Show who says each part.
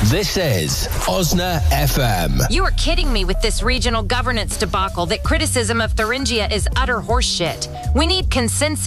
Speaker 1: This is Osna FM.
Speaker 2: You are kidding me with this regional governance debacle that criticism of Thuringia is utter horseshit. We need consensus.